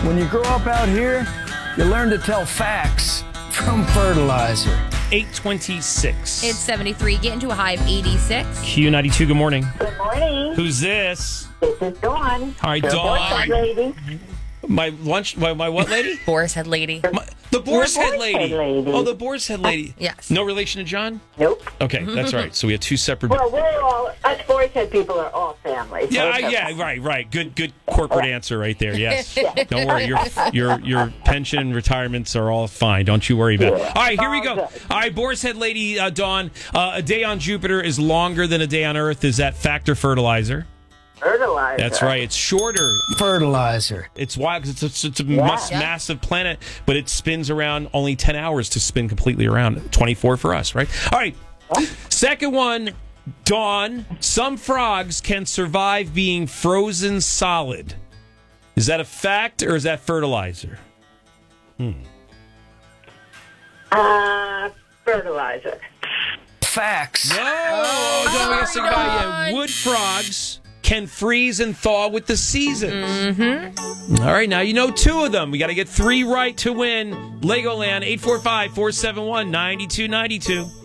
When you grow up out here, you learn to tell facts from fertilizer. 8:26. It's 73. Get into a high of 86. Q92, good morning. Good morning. Who's this? This is Dawn. All right, Your Dawn. boyfriend lady. My what lady? Boar's Head Lady. The Boar's Head Boar's lady. Head lady. Oh, the Boar's Head lady. Yes. No relation to John? Nope. Okay, that's right. So we have two separate. Well, us Boar's Head people are all family. So it's okay. Right. Good corporate answer right there. Yes. Don't worry. Your pension and retirements are all fine. Don't you worry about it. All right, here we go. Good. All right, Boar's Head lady, Dawn. A day on Jupiter is longer than a day on Earth. Is that fact or fertilizer? Fertilizer. That's right. It's shorter. Fertilizer. It's wild because it's a Yeah. massive planet, but it spins around only 10 hours to spin completely around. 24 for us, right? All right. Second one, Dawn. Some frogs can survive being frozen solid. Is that a fact or is that fertilizer? Fertilizer. Facts. No, Dawn, we got some guy. Wood frogs can freeze and thaw with the seasons. All right, now you know two of them. We got to get three right to win. Legoland, 845-471-9292.